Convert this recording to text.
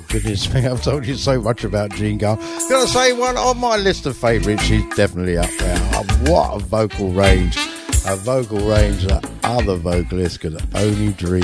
Goodness me, I've told you so much about Jean Gull. Gotta say, one on my list of favourites, she's definitely up there. What a vocal range. A vocal range that other vocalists could only dream